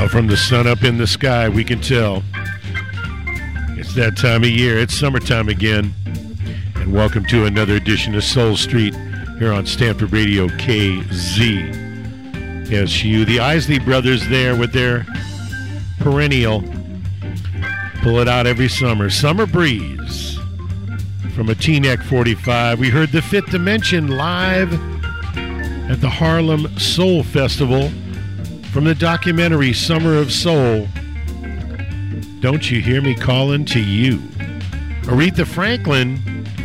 From the sun up in the sky, we can tell. It's that time of year. It's summertime again. And welcome to another edition of Soul Street here on Stanford Radio KZ. Yes, you, the Isley Brothers there with their perennial. Pull it out every summer. Summer Breeze from a T-Neck 45. We heard the Fifth Dimension live at the Harlem Soul Festival from the documentary Summer of Soul. Don't You Hear Me Calling to You? Aretha Franklin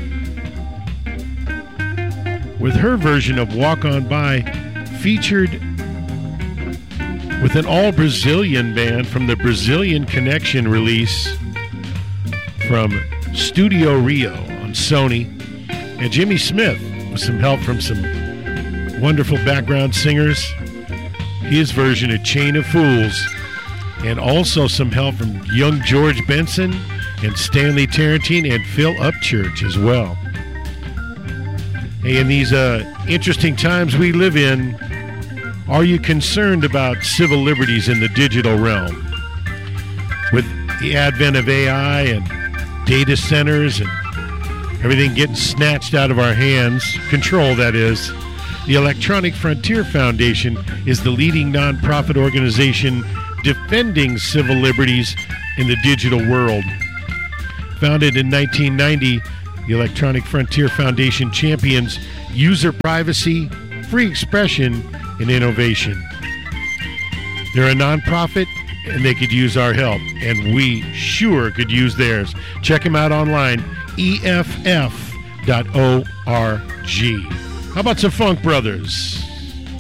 with her version of Walk On By, featured with an all-Brazilian band from the Brazilian Connection release from Studio Rio on Sony, and Jimmy Smith with some help from some wonderful background singers, his version of Chain of Fools, and also some help from young George Benson and Stanley Tarantine and Phil Upchurch as well. Hey, in these interesting times we live in, are you concerned about civil liberties in the digital realm? With the advent of AI and data centers and everything getting snatched out of our hands, control that is, the Electronic Frontier Foundation is the leading nonprofit organization defending civil liberties in the digital world. Founded in 1990, the Electronic Frontier Foundation champions user privacy, free expression, and innovation. They're a nonprofit, and they could use our help, and we sure could use theirs. Check them out online, EFF.org. How about some Funk Brothers?